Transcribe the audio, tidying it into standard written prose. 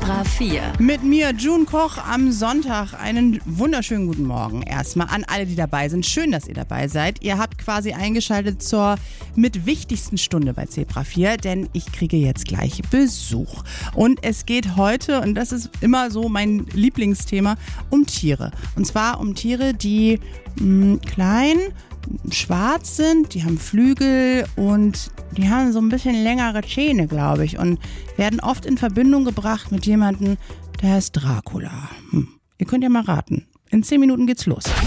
Zebra 4. Mit mir, June Koch, am Sonntag. Einen wunderschönen guten Morgen erstmal an alle, die dabei sind. Schön, dass ihr dabei seid. Ihr habt quasi eingeschaltet zur mit wichtigsten Stunde bei Zebra 4, denn ich kriege jetzt gleich Besuch. Und es geht heute, und das ist immer so mein Lieblingsthema, um Tiere. Und zwar um Tiere, die klein, schwarz sind, die haben Flügel und die haben so ein bisschen längere Zähne, glaube ich, und werden oft in Verbindung gebracht mit jemandem, der heißt Dracula. Ihr könnt ja mal raten. In 10 Minuten geht's los.